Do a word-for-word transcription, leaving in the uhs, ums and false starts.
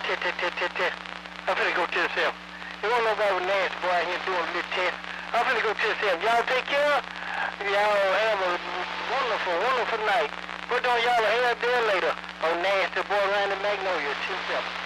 test, test, test, test, test. I'm finna go to the cell. There won't nobody with nasty boy out here doing a little test. I'm finna go to the cell. Y'all take care. Y'all have a wonderful, wonderful night. Put on y'all hair there later. Oh, nasty boy around the Magnolia, two seven.